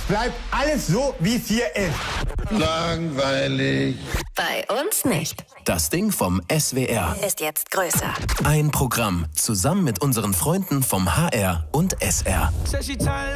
bleibt alles so, wie es hier ist. Langweilig. Bei uns nicht. Das Ding vom SWR Ist jetzt größer. Ein Programm zusammen mit unseren Freunden vom HR und SR.